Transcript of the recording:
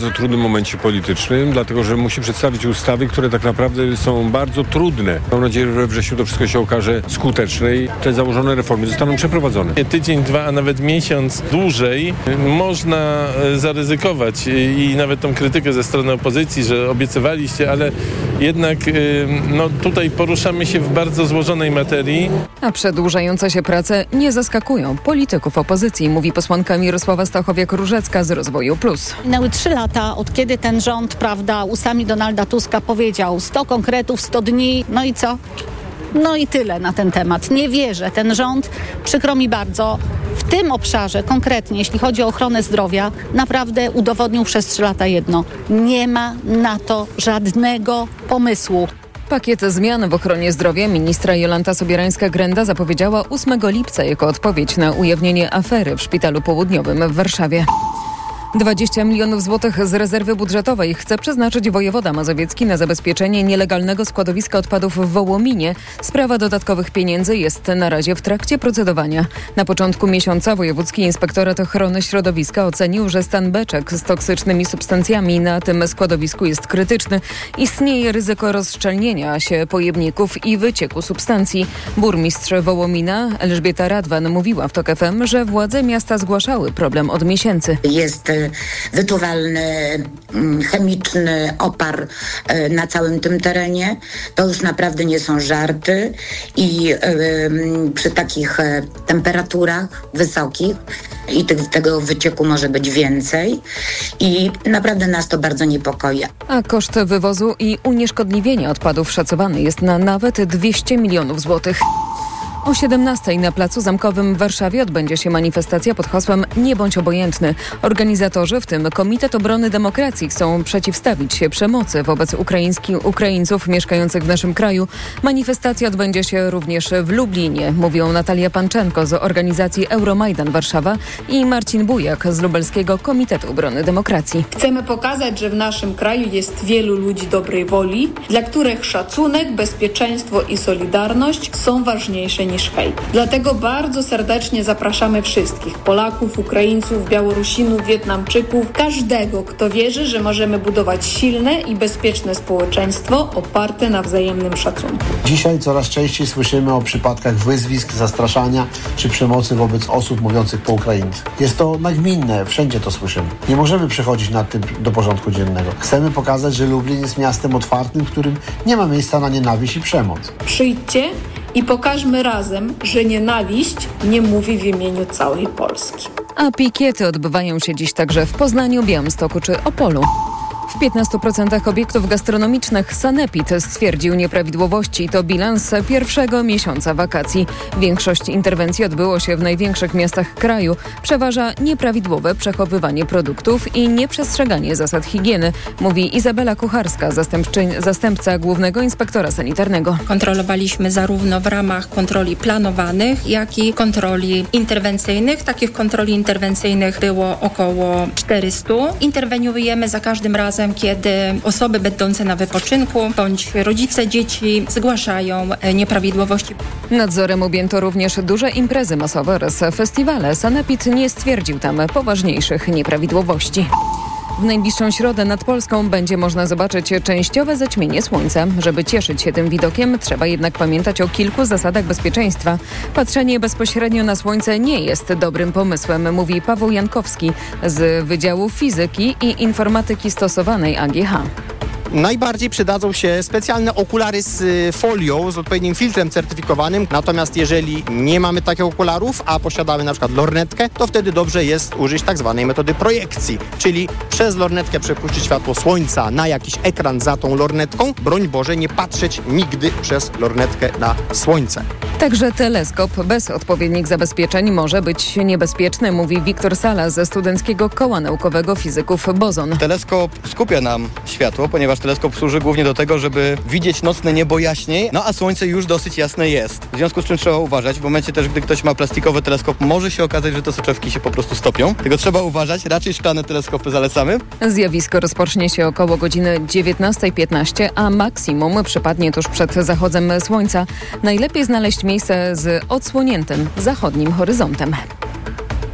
W trudnym momencie politycznym, dlatego że musi przedstawić ustawy, które tak naprawdę są bardzo trudne. Mam nadzieję, że we wrześniu to wszystko się okaże skuteczne i te założone reformy zostaną przeprowadzone. Tydzień, dwa, a nawet miesiąc dłużej można zaryzykować i nawet tą krytykę ze strony opozycji, że obiecywaliście, ale jednak tutaj poruszamy się w bardzo złożonej materii. A przedłużające się prace nie zaskakują polityków opozycji, mówi posłanka Mirosława Stachowiak-Różecka z Rozwoju Plus. Minęły 3 lata, od kiedy ten rząd, ustami Donalda Tuska powiedział 100 konkretów, 100 dni, no i co? No i tyle na ten temat. Nie wierzę. Ten rząd, przykro mi bardzo, w tym obszarze konkretnie, jeśli chodzi o ochronę zdrowia, naprawdę udowodnił przez 3 lata jedno. Nie ma na to żadnego pomysłu. Pakiet zmian w ochronie zdrowia ministra Jolanta Sobierańska-Grenda zapowiedziała 8 lipca jako odpowiedź na ujawnienie afery w Szpitalu Południowym w Warszawie. 20 milionów złotych z rezerwy budżetowej chce przeznaczyć wojewoda mazowiecki na zabezpieczenie nielegalnego składowiska odpadów w Wołominie. Sprawa dodatkowych pieniędzy jest na razie w trakcie procedowania. Na początku miesiąca Wojewódzki Inspektorat Ochrony Środowiska ocenił, że stan beczek z toksycznymi substancjami na tym składowisku jest krytyczny. Istnieje ryzyko rozszczelnienia się pojemników i wycieku substancji. Burmistrz Wołomina Elżbieta Radwan mówiła w TOK FM, że władze miasta zgłaszały problem od miesięcy. Jest wyczuwalny chemiczny opar na całym tym terenie. To już naprawdę nie są żarty i przy takich temperaturach wysokich i tego wycieku może być więcej i naprawdę nas to bardzo niepokoi. A koszt wywozu i unieszkodliwienia odpadów szacowany jest na nawet 200 milionów złotych. O 17:00 na Placu Zamkowym w Warszawie odbędzie się manifestacja pod hasłem Nie bądź obojętny. Organizatorzy, w tym Komitet Obrony Demokracji, chcą przeciwstawić się przemocy wobec Ukraińców mieszkających w naszym kraju. Manifestacja odbędzie się również w Lublinie, mówią Natalia Panczenko z organizacji Euromajdan Warszawa i Marcin Bujak z Lubelskiego Komitetu Obrony Demokracji. Chcemy pokazać, że w naszym kraju jest wielu ludzi dobrej woli, dla których szacunek, bezpieczeństwo i solidarność są ważniejsze niż hejt. Dlatego bardzo serdecznie zapraszamy wszystkich Polaków, Ukraińców, Białorusinów, Wietnamczyków, każdego, kto wierzy, że możemy budować silne i bezpieczne społeczeństwo oparte na wzajemnym szacunku. Dzisiaj coraz częściej słyszymy o przypadkach wyzwisk, zastraszania czy przemocy wobec osób mówiących po ukraińsku. Jest to nagminne, wszędzie to słyszymy. Nie możemy przechodzić nad tym do porządku dziennego. Chcemy pokazać, że Lublin jest miastem otwartym, w którym nie ma miejsca na nienawiść i przemoc. Przyjdźcie i pokażmy razem, że nienawiść nie mówi w imieniu całej Polski. A pikiety odbywają się dziś także w Poznaniu, Białymstoku czy Opolu. W 15% obiektów gastronomicznych Sanepid stwierdził nieprawidłowości. To bilans pierwszego miesiąca wakacji. Większość interwencji odbyło się w największych miastach kraju. Przeważa nieprawidłowe przechowywanie produktów i nieprzestrzeganie zasad higieny, mówi Izabela Kucharska, zastępca głównego inspektora sanitarnego. Kontrolowaliśmy zarówno w ramach kontroli planowanych, jak i kontroli interwencyjnych. Takich kontroli interwencyjnych było około 400. Interweniujemy za każdym razem, kiedy osoby będące na wypoczynku bądź rodzice dzieci zgłaszają nieprawidłowości. Nadzorem objęto również duże imprezy masowe oraz festiwale. Sanepid nie stwierdził tam poważniejszych nieprawidłowości. W najbliższą środę nad Polską będzie można zobaczyć częściowe zaćmienie słońca. Żeby cieszyć się tym widokiem, trzeba jednak pamiętać o kilku zasadach bezpieczeństwa. Patrzenie bezpośrednio na słońce nie jest dobrym pomysłem, mówi Paweł Jankowski z Wydziału Fizyki i Informatyki Stosowanej AGH. Najbardziej przydadzą się specjalne okulary z folią, z odpowiednim filtrem certyfikowanym. Natomiast jeżeli nie mamy takich okularów, a posiadamy na przykład lornetkę, to wtedy dobrze jest użyć tak zwanej metody projekcji, czyli przez lornetkę przepuścić światło słońca na jakiś ekran za tą lornetką. Broń Boże, nie patrzeć nigdy przez lornetkę na słońce. Także teleskop bez odpowiednich zabezpieczeń może być niebezpieczny, mówi Wiktor Sala ze Studenckiego Koła Naukowego Fizyków Bozon. Teleskop skupia nam światło, ponieważ teleskop służy głównie do tego, żeby widzieć nocne niebo jaśniej, no a słońce już dosyć jasne jest. W związku z czym trzeba uważać. W momencie też, gdy ktoś ma plastikowy teleskop, może się okazać, że te soczewki się po prostu stopią. Tego trzeba uważać. Raczej szklane teleskopy zalecamy. Zjawisko rozpocznie się około godziny 19:15, a maksimum przypadnie tuż przed zachodem słońca. Najlepiej znaleźć miejsce z odsłoniętym zachodnim horyzontem.